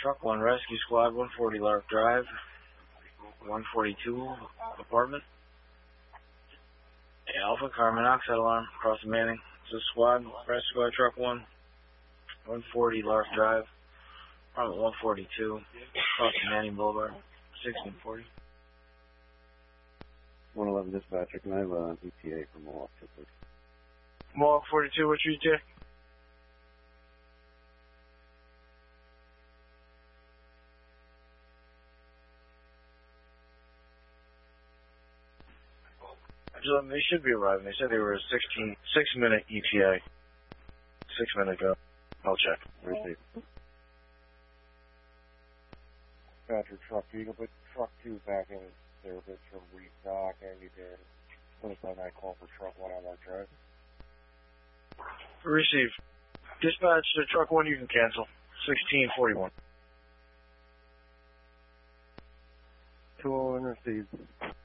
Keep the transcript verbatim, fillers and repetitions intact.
Truck one, Rescue Squad, one forty Lark Drive, one forty-two apartment. Alpha, carbon monoxide alarm, across the Manning. So squad, Rescue Squad, Truck one, one forty Lark Drive, apartment one forty-two, across the Manning Boulevard, sixteen forty. one eleven dispatcher, can I have an E T A for Mohawk, please? Mohawk forty-two, what's your E T A? They should be arriving. They said they were a sixteen, six minute E T A. Six minute ago. I'll check. Receive. Dispatcher, truck two, you can put truck two back in service for restock, and you can put us on that call for truck one on that drive. Receive. Dispatch to truck one, you can cancel. sixteen forty-one. two oh one received.